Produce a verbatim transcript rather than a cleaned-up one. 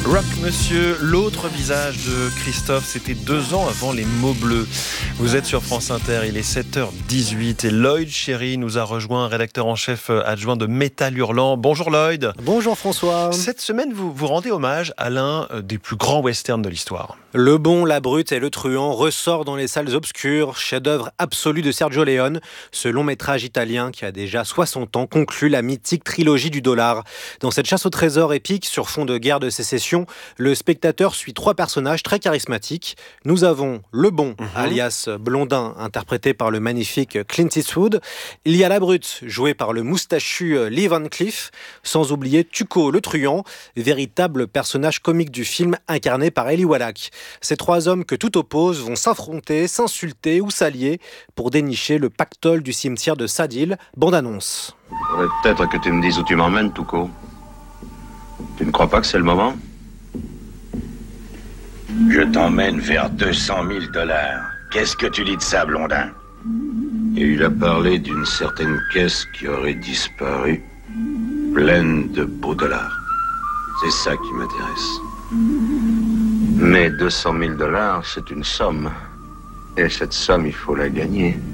Rock Monsieur, l'autre visage de Christophe, c'était deux ans avant les mots bleus. Vous êtes sur France Inter, il est sept heures dix-huit et Lloyd Chéry nous a rejoint, rédacteur en chef adjoint de Métal Hurlant. Bonjour Lloyd. Bonjour François. Cette semaine, vous, vous rendez hommage à l'un des plus grands westerns de l'histoire. Le bon, la brute et le truand ressort dans les salles obscures, chef-d'œuvre absolu de Sergio Leone. Ce long métrage italien qui a déjà soixante ans conclut la mythique trilogie du dollar. Dans cette chasse au trésor épique sur fond de guerre de sécession, le spectateur suit trois personnages très charismatiques. Nous avons le bon, mmh. alias Blondin, interprété par le magnifique Clint Eastwood. Il y a la brute, jouée par le moustachu Lee Van Cleef. Sans oublier Tuco, le truand, véritable personnage comique du film incarné par Eli Wallach. Ces trois hommes que tout oppose vont s'affronter, s'insulter ou s'allier pour dénicher le pactole du cimetière de Sadil. Bande-annonce. Faudrait peut-être que tu me dises où tu m'emmènes, Tuco. Tu ne crois pas que c'est le moment ? Je t'emmène vers deux cent mille dollars. Qu'est-ce que tu dis de ça, Blondin ? Et il a parlé d'une certaine caisse qui aurait disparu, pleine de beaux dollars. C'est ça qui m'intéresse. Mais deux cent mille dollars, c'est une somme. Et cette somme, il faut la gagner.